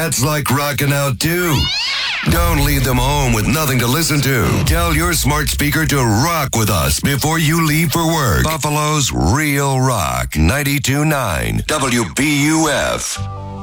That's like rocking out too. Don't leave them home with nothing to listen to. Tell your smart speaker to rock with us before you leave for work. Buffalo's Real Rock 92.9 WBUF.